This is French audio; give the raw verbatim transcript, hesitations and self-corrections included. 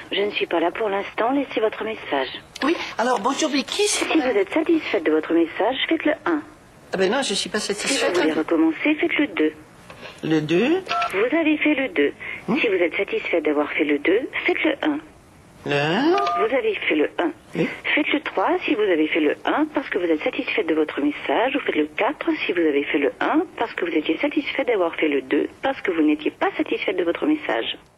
Je ne suis pas là pour l'instant, laissez votre message. Oui, alors bonjour Vicky, c'est... Si vous êtes satisfaite de votre message, faites le un. Ah ben non, je suis pas Si satisfaite. vous voulez recommencer, faites le deux. Le deux. Vous avez fait le deux. Hmm? Si vous êtes satisfaite d'avoir fait le deux, faites le un. Le un. Vous avez fait le un. Oui. Faites le trois si vous avez fait le un parce que vous êtes satisfaite de votre message. Ou faites le quatre si vous avez fait le un parce que vous étiez satisfaite d'avoir fait le deux parce que vous n'étiez pas satisfaite de votre message.